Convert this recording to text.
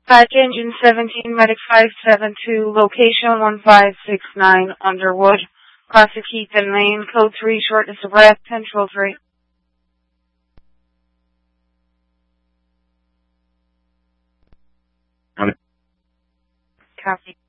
Patch Engine 17, Medic 572, location 1569, Underwood. Classic Heath and Lane, code 3, shortness of breath, control 3. Copy.